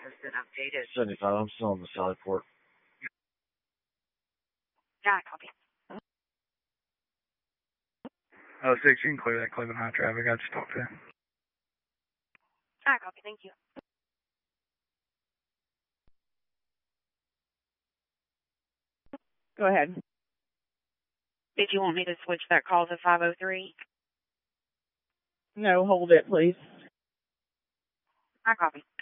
has been updated. 75, I'm still on the side port. Yeah, copy. 06, you can clear that Cleveland High traffic. I just talked to him. Copy, thank you. Go ahead. Did you want me to switch that call to 503? No, hold it, please. Copy.